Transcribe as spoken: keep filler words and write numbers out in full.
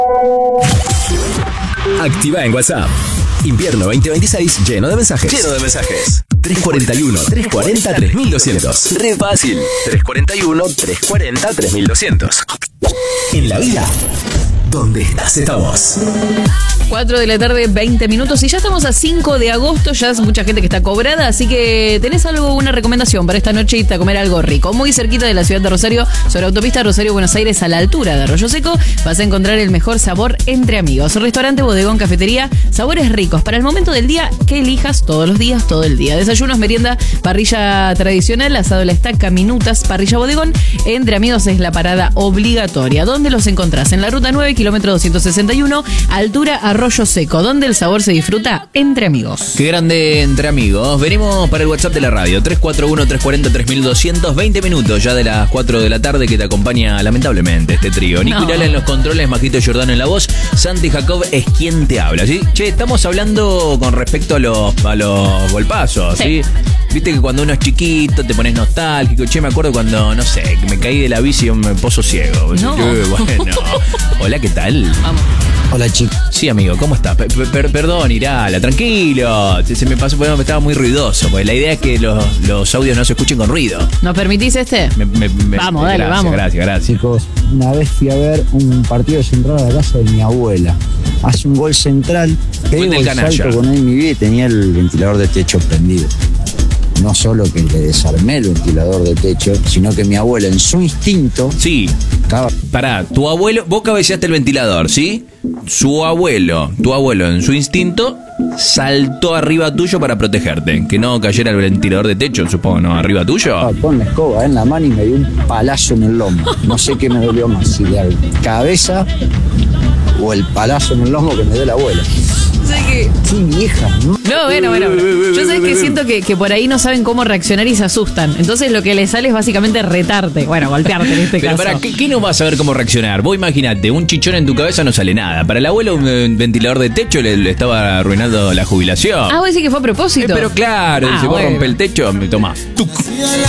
Activa en WhatsApp. Invierno veinte veintiséis lleno de mensajes. Lleno de mensajes. tres cuarenta y uno, tres cuarenta, tres mil doscientos. Re fácil. tres cuarenta y uno, tres cuarenta, tres mil doscientos. En la vida, donde estás, estamos. cuatro de la tarde, veinte minutos. Y ya estamos a cinco de agosto. Ya es mucha gente que está cobrada. Así que tenés algo, una recomendación para esta noche, irte a comer algo rico. Muy cerquita de la ciudad de Rosario, sobre autopista Rosario-Buenos Aires, a la altura de Arroyo Seco, vas a encontrar el mejor sabor entre amigos. Restaurante, bodegón, cafetería, sabores ricos para el momento del día que elijas, todos los días, todo el día. Desayunos, merienda, parrilla tradicional, asado a la estaca, minutas, parrilla, bodegón. Entre amigos es la parada obligatoria. ¿Dónde los encontrás? En la ruta nueve, kilómetro doscientos sesenta y uno, altura Arroyo Seco, donde el sabor se disfruta entre amigos. Qué grande entre amigos. Venimos para el WhatsApp de la radio, tres cuatro uno, tres cuarenta, tres mil doscientos, veinte minutos ya de las cuatro de la tarde, que te acompaña lamentablemente este trío. Nico Irala en los controles, Majito Giordano en la voz, Santi Jacob es quien te habla, ¿sí? Che, estamos hablando con respecto a los, a los golpazos, ¿sí? ¿sí? Viste que cuando uno es chiquito te pones nostálgico. Che, me acuerdo cuando, no sé, que me caí de la bici y me pozo ciego. No. Che, bueno. Hola, ¿qué tal? Vamos. Hola, chicos. Sí, amigo, ¿cómo estás? Per- per- perdón, Irala, tranquilo. Se, se me pasó, porque estaba muy ruidoso. Porque la idea es que los, los audios no se escuchen con ruido. ¿Nos permitís este? Me, me, me, Vamos, dale, gracias, vamos. Gracias, gracias. Chicos, una vez fui a ver un partido de Central a la casa de mi abuela. Hace un gol Central, pego del el canalla. salto con él en mi vida y tenía el ventilador de techo prendido. No solo que le desarmé el ventilador de techo, sino que mi abuela en su instinto... Sí. Estaba... Pará, tu abuelo, vos cabeceaste el ventilador, ¿sí? Su abuelo, tu abuelo en su instinto saltó arriba tuyo para protegerte. Que no cayera el ventilador de techo, supongo, ¿no? Arriba tuyo. Estaba con la escoba en la mano y me dio un palazo en el lomo. No sé qué me dolió más, si la cabeza o el palazo en el lomo que me dio la abuela. Sé que... Sí, vieja, ¿no? No, bueno, bueno, bueno. Yo sé que siento que, que por ahí no saben cómo reaccionar y se asustan. Entonces lo que les sale es básicamente retarte. Bueno, golpearte en este Pero caso. para, ¿qué, ¿qué no vas a saber cómo reaccionar? Vos imaginate, un chichón en tu cabeza no sale nada. Para el abuelo un eh, ventilador de techo le, le estaba arruinando la jubilación. Ah, vos decís que fue a propósito. Eh, pero claro, Ah, si vos bueno. rompes el techo, me tomás. Tuc.